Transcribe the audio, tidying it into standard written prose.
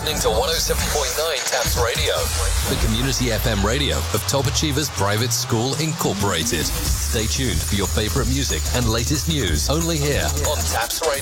listening to 107.9 Taps Radio, the community FM radio of Top Achievers Private School Incorporated. Stay tuned for your favorite music and latest news only here on Taps Radio.